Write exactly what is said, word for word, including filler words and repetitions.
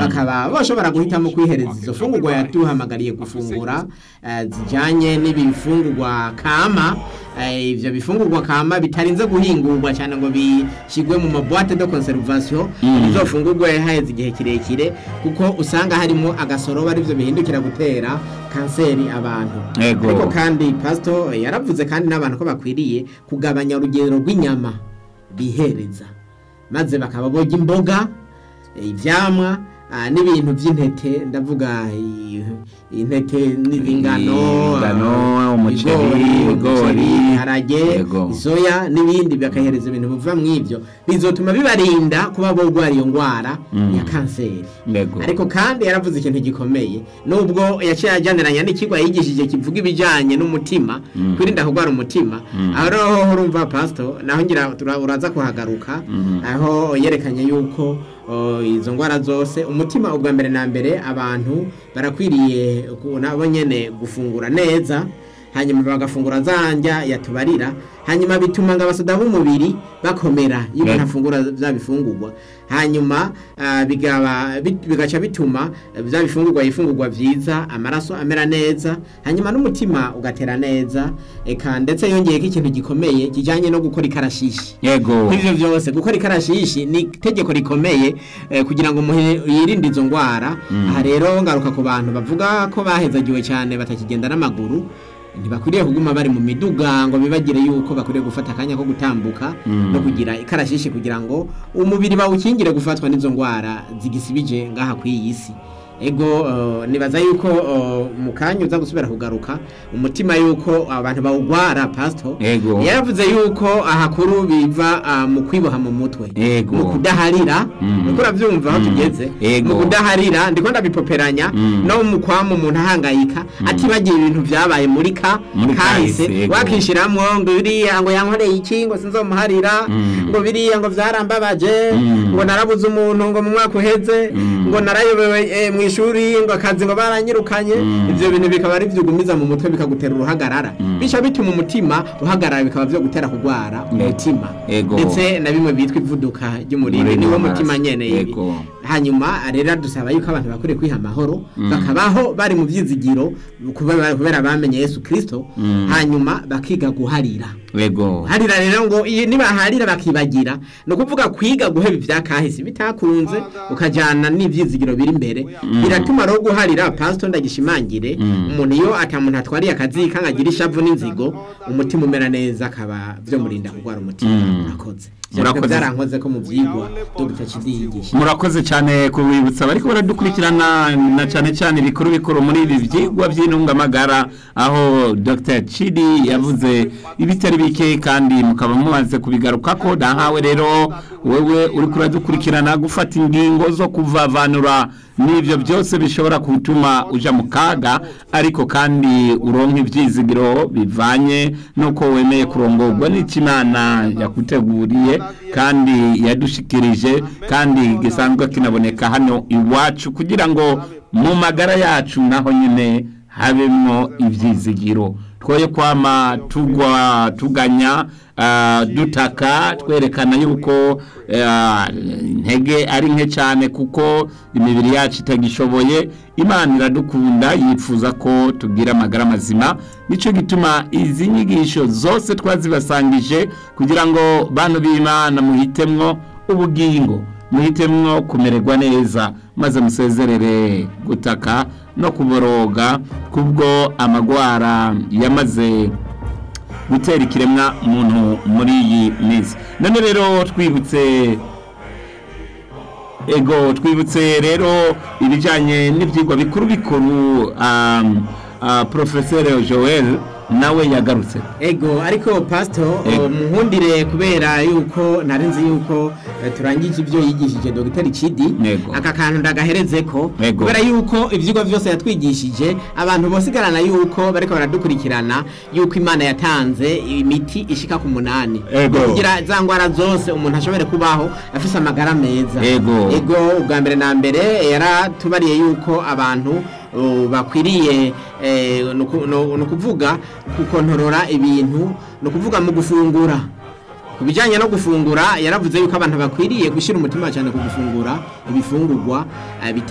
bakaba bashobora guhitamo kwihereza izo fungurwa yatuhamagariye gufungura eh, zijanye n'ibifungurwa kama. Eh, ivyo bifungurwa kama bitarinze guhingurwa cyane ngo bishigwe mu maboîte de conservation bizofungurwe haheze igihe kirekire, kuko usanga harimo agasoroba arivyo bihindukira gutera kanseri abantu. Ariko kandi pastor yaravuze kandi n'abantu ko bakwiriye kugabanya urugero rw'inyama bihereza, maze bakaba boga imboga, ivyamwa n'ibintu by'intete, ndavuga intete n'ibingano, ingano, umuceri, ibigori, harage, soya n'ibindi, bakahereza ibintu biva mu ivyo bizotuma bibarinda kuba bogwara iyo ngwara mm. ya kanseri. Ariko kandi yaravuze ikintu gikomeye, nubwo yaciye ajyaniranya n'ikigwa yigishije kivuga ibijanye n'umutima, mm. kwirinda kugwara umutima, mm. aho roho urumva pastor naho ngira uraza kuhagaruka, mm. aho yerekanye yuko Uh, izo ngwara zose umutima ubwa mbere na mbere abantu barakwiriye nabo nyene gufungura neza, hanyuma bagafungura zanja yatubarira, hanyuma bituma ngo abasoda b'umubiri bakomera iyo ntafungura za bifungurwa, hanyuma uh, bigaba bit, bigaca bituma za bifungurwa ifungurwa vyiza, amaraso amera neza, hanyuma n'umutima ugatera neza, eka ndetse yongeye ko ikintu gikomeye kijanye no gukora ikarashishi. Yego ivyo vyose gukora ikarashishi ni tegeko rikomeye eh, kugira ngo yirinde izo ngwara. mm. Aha rero ngaruka ku bantu bavuga ko bahezagiwe cyane batakigenda n'amaguru, ntibakwiriye kuguma bari mu miduga ngo bibagire yuko bakwiriye gufata akanya ko gutambuka mm. no kugira ikarashishi kugira ngo umubiri bawukingire gufatwa n'izo ngwara zigisibije ngaha ku iyi si. Ego uh, nibaza yuko uh, mukanya uza gusubira kugaruka umutima yuko abantu uh, bawugwara pastor yaravuze yuko ahakuru biva uh, mu kwiboha mu mutwe, mu kudaharira, uko uravyumva aho tugeze, mu kudaharira ndiko ndabipoperanya mm. no mu kwamu umuntu ahangayika mm. atibagiye ibintu vyabaye muri ka kahise, wakishiramwo ngo biriya ngo yankoreye iki ngo sinzomuharira, mm. ngo biriya ngo vyarambabaje, mm. ngo narabuze umuntu ngo mu mwaka uheze, mm. ngo narayobewe eh, mwishuri ngo akazi ngo baranyirukanye, mm. ivyo bintu bikaba ari vyugumiza mu mutwe bikagutera uruhagarara, mm. bica bituma umutima uhagarara, bikaba vyo gutera kugwara umutima, ndetse na bimwe bitwa ivuduka ry'umuriro niwo mutima nyene ibi. Hanyuma rero dusaba yuko abantu bakwiye kwiha amahoro, mm. bakabaho bari mu vyizigiro kubera bamenye Yesu Kristo, mm. hanyuma bakiga guharira. Yego harira rero ngo niba harira bakibagira no kuvuga kwiga guheba ivyakahise bitakunze ukajana n'ivyizigiro biri imbere, mm. biratuma ro guharira pastor ndagishimangire, mm. umuntu iyo atamuntu atwari akazi kangagira ishavu n'inzigo, umutima umera neza akaba vyo murinda kugwara umutima. Akoze murakoze byarankoze ko mu vyigwa Dr Kidiyigisha. Murakoze cyane kubibutsa bariko baradukurikirana na cyane cyane bikuru bikuru muri ibi vyigwa by'intungamagara, aho Dr Chidi yavuze ibitari bike kandi mukaba mumaze kubigarukako. Dahawe rero wewe uri kuradukurikirana gufata ingingo zo kuvavanura n'ivyo byose bishobora gutuma uja mu kaga, ariko kandi uronka ivyizigiro bivanye nuko wemeye kurongorwa n'Imana yakuteguriye kandi yadushikirije, kandi gisanzwe kinaboneka hano iwacu kugira ngo mu magara yacu naho nyine habemo ivyizigiro, twoye kwama tugwa tuganya uh, dutaka twerekana yuko intege uh, ari nke cyane kuko imibiri yacu itagishoboye. Imana iradukunda, yifuza ko tugira amagara mazima, nico gituma izi nyigisho zose twazibasangije kugira ngo bantu b'Imana muhitemwo ubugingo, muhitemwo kumererwa neza, maze musezerere gutaka no kuboroga kubwo amagwara yamaze gutera ikiremwa muntu muri iyi minsi. None rero twibutse ego twibutse rero ibijanye n'ivyigwa bikuru bikuru um, uh, Professeur Joel nawe yagarutse. Ego ariko pastor muhundire kubera yuko narinzi yuko turangije ibyo yigishije Dr Chidi, aka kantu ndagaherezeko kubera yuko ivyigwa byose yatwigishije abantu bosigarana yuko bariko baradukurikirana yuko Imana yatanze imiti ishika ku munani kugira za ngwara zose umuntu ashobore kubaho afise amagara meza. Ego ego ubwa mbere na mbere yaratubariye yuko abantu Uh, bakwiriye eh, no kuvuga kukontorora ibintu, no kuvuga mu gufungura. Kubijanye no gufungura yaravuze yuko abantu bakwiriye gushira umutima cyane ku gufungura ibifungurwa uh,